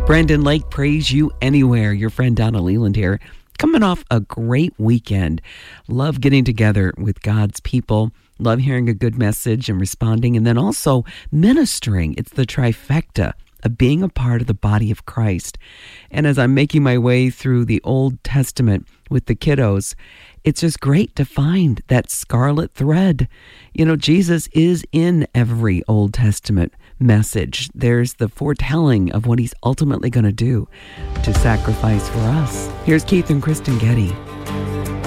Brendan Lake, Praise You Anywhere. Your friend Donna Leland here. Coming off a great weekend. Love getting together with God's people. Love hearing a good message and responding. And then also ministering. It's the trifecta of being a part of the body of Christ. And as I'm making my way through the Old Testament with the kiddos, it's just great to find that scarlet thread. You know, Jesus is in every Old Testament message. There's the foretelling of what he's ultimately going to do to sacrifice for us. Here's Keith and Kristen Getty.